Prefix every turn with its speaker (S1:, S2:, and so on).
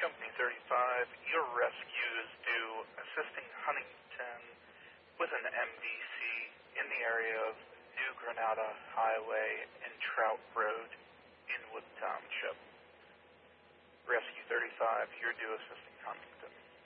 S1: Company 35, your rescue is due assisting Huntington with an MVC in the area of New Granada Highway and Trout Road in Wood Township. Rescue 35, you're due assisting Huntington.